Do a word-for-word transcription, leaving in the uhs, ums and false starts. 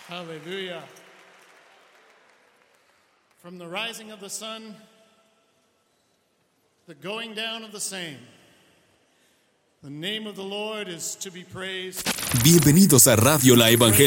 Hallelujah. From the rising of the sun, the going down of the same, the name of the Lord is to be praised. Bienvenidos a Radio La Evangélica.